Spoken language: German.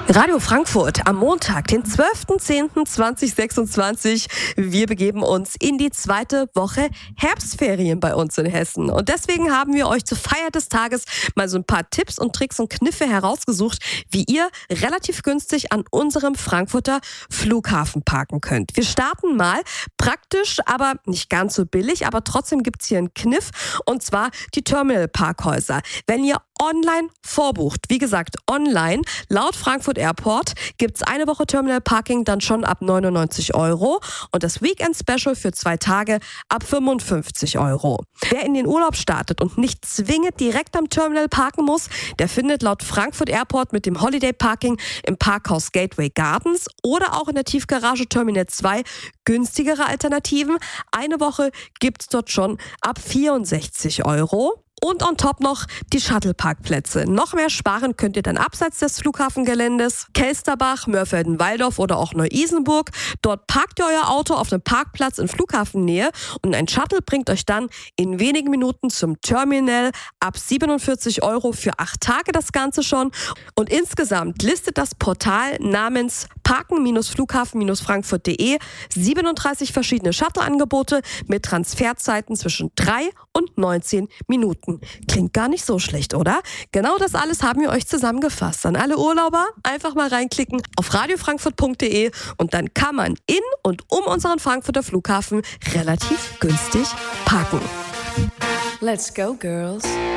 Radio Frankfurt am Montag, den 12.10.2026. Wir begeben uns in die zweite Woche Herbstferien bei uns in Hessen. Und deswegen haben wir euch zur Feier des Tages mal so ein paar Tipps und Tricks und Kniffe herausgesucht, wie ihr relativ günstig an unserem Frankfurter Flughafen parken könnt. Wir starten mal praktisch, aber nicht ganz so billig, aber trotzdem gibt's hier einen Kniff, und zwar die Terminal-Parkhäuser. Wenn ihr online vorbucht, wie gesagt online, laut Frankfurt Airport gibt's eine Woche Terminal Parking dann schon ab 99 € und das Weekend Special für 2 Tage ab 55 €. Wer in den Urlaub startet und nicht zwingend direkt am Terminal parken muss, der findet laut Frankfurt Airport mit dem Holiday Parking im Parkhaus Gateway Gardens oder auch in der Tiefgarage Terminal 2 günstigere Alternativen. Eine Woche gibt's dort schon ab 64 €. Und on top noch die Shuttle-Parkplätze. Noch mehr sparen könnt ihr dann abseits des Flughafengeländes. Kelsterbach, Mörfelden-Walldorf oder auch Neu-Isenburg. Dort parkt ihr euer Auto auf einem Parkplatz in Flughafennähe und ein Shuttle bringt euch dann in wenigen Minuten zum Terminal. Ab 47 € für 8 Tage das Ganze schon. Und insgesamt listet das Portal namens parken-flughafen-frankfurt.de 37 verschiedene Shuttle-Angebote mit Transferzeiten zwischen 3 und 19 Minuten. Klingt gar nicht so schlecht, oder? Genau das alles haben wir euch zusammengefasst. An alle Urlauber einfach mal reinklicken auf radiofrankfurt.de und dann kann man in und um unseren Frankfurter Flughafen relativ günstig parken. Let's go, girls.